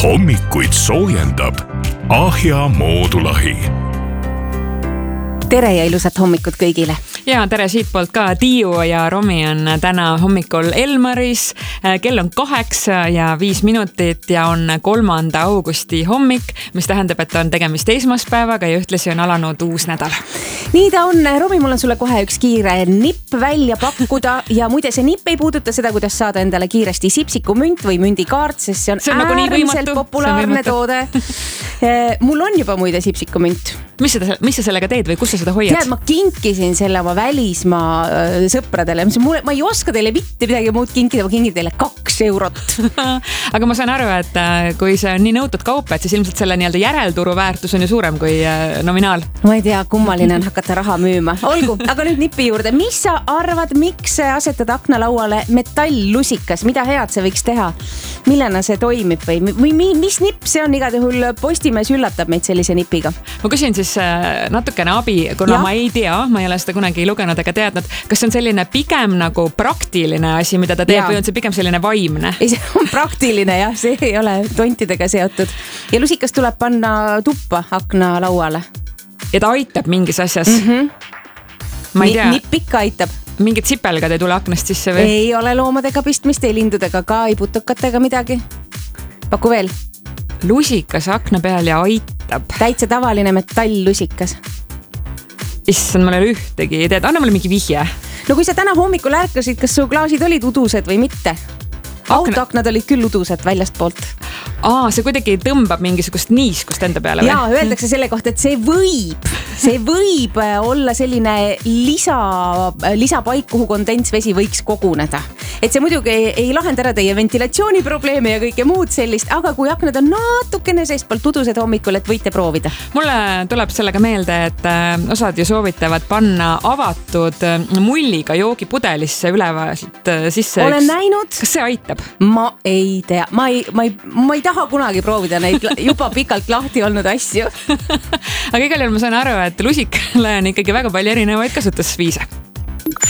Hommikuid soojendab Ahja Moodulahi. Tere ja ilusat hommikut kõigile. Ja tere siitpoolt ka. Tiiu ja Romi on täna hommikul Elmaris. Kell on 8:05 ja on 3. augusti hommik, mis tähendab, et on tegemist esmaspäevaga ja ühtlasi on alanud uus nädal. Nii ta on. Romi, mul on sulle kohe üks kiire nipp välja pakkuda ja muide see nipp ei puuduta seda, kuidas saada endale kiiresti sipsikumünt või mündikaart, sest see on nagu äärmiselt populaarne toode. Mul on juba muide sipsikumünt. Mis sa sellega teed või kus sa seda hoiad? Tead, ma kinkisin selle oma välismaa sõpradele. Ma ei oska teile mitte midagi muud kinkida, ma kinkin teile 2 eurot. Aga ma saan aru, et kui see on nii nõutud kaup, et siis ilmselt selle nii-öelda järelturu väärtus on ju suurem kui nominaal. Ma ei tea, kummaline on hakata raha müüma. Olgu, aga nüüd nipi juurde. Mis sa arvad, miks asetad aknalauale metalllusikas? Mida head see võiks teha? Millena see toimib või mis nipp see on? Igad juhul Postimees üllatab meid sellise nipiga. Ma küsin siis natukene abi, kuna ma ei tea, ma ei ole seda kunagi lugenud ega teadnud, kas see on selline pigem nagu praktiline asi, mida ta teeb või on see pigem selline vaimne? Ei, see on praktiline jah, see ei ole tontidega seotud. Ja lusikas tuleb panna tuppa aknalauale. Ja ta aitab mingis asjas? Ma ei tea. Nipp ikka aitab. Mingid sipelgad ei tule aknast sisse või? Ei ole loomadega pistmist, ei lindudega ka, ei putukatega midagi. Paku veel. Lusikas akna peal ja aitab. Täitsa tavaline metalllusikas. Issand, ma ei ole ühtegi ideed. Anna mulle mingi vihje. No kui sa täna hommikul ärkasid, kas su klaasid olid udused või mitte? Autoaknad olid küll udused väljast poolt. See kuidagi tõmbab mingisugust niiskust enda peale või? Jaa, öeldakse selle kohta, et see võib olla selline lisapaik, kuhu kondensvesi võiks koguneda. Et see muidugi ei lahenda ära teie ventilatsiooniprobleeme ja kõike muud sellist, aga kui aknad on natukene seestpoolt udused hommikul, et võite proovida. Mulle tuleb sellega meelde, et osad ju soovitavad panna avatud mulliga joogipudelisse ülevalt sisse. Olen näinud. Kas see aitab? Ma ei tea. Ma ei taha kunagi proovida neid juba pikalt lahti olnud asju. Aga igal juhul ma saan aru, et lusikale on ikkagi väga palju erinevaid kasutusviise.